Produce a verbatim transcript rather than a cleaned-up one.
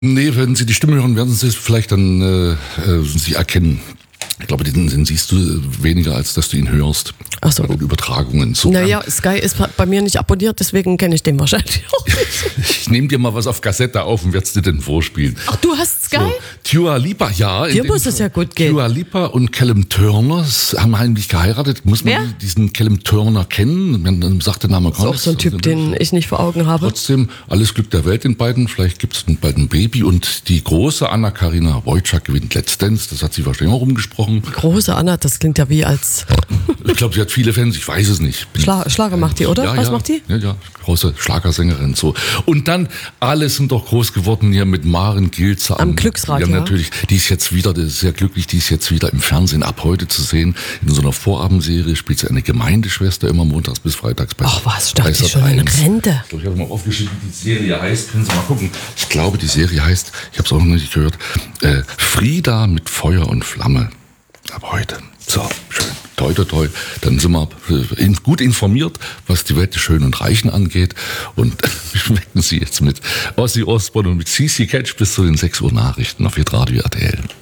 Nee, wenn Sie die Stimme hören, werden Sie es vielleicht dann äh, Sie erkennen. Ich glaube, den, den siehst du weniger, als dass du ihn hörst. Ach so. Bei den Übertragungen. So naja, Sky ist bei mir nicht abonniert, deswegen kenne ich den wahrscheinlich auch nicht. Ich nehme dir mal was auf Kassette auf und werde es dir denn vorspielen. Ach, du hast Sky? So, Dua Lipa, ja. Dir muss es ja gut gehen. Dua Lipa und Callum Turner haben heimlich geheiratet. Muss man Wer? diesen Callum Turner kennen? Man sagt der Name gar Das ist auch nichts. so ein Typ, den ich nicht vor Augen habe. Trotzdem, alles Glück der Welt den beiden. Vielleicht gibt es bald ein Baby. Und die große Anna-Karina Wojcik gewinnt Let's Dance. Das hat sie wahrscheinlich auch rumgesprochen. Die große Anna, das klingt ja wie als... Ich glaube, sie hat viele Fans, ich weiß es nicht. Bin Schla Schlager macht die, oder? Ja, Was ja, macht die? Ja, ja, große Schlagersängerin. So. Und dann, alle sind doch groß geworden hier mit Maren Gilzer. Am Glücksrad, ja. ja. Natürlich, die ist jetzt wieder, das ist sehr glücklich, die ist jetzt wieder im Fernsehen ab heute zu sehen. In so einer Vorabendserie spielt sie eine Gemeindeschwester immer montags bis freitags bei Ach was, ich dachte bei die schon in Sat eins. Rente. Ich glaube, ich habe mal aufgeschrieben, wie die Serie heißt. Können Sie mal gucken. Ich glaube, die Serie heißt, ich habe es auch noch nicht gehört, äh, Frida mit Feuer und Flamme. Ab heute. So, schön. Toi, toi, toi. Dann sind wir gut informiert, was die Welt des Schönen und Reichen angeht. Und schmecken Sie jetzt mit Ozzy Osbourne und mit C C Catch bis zu den sechs Uhr Nachrichten auf Hitradio R T L.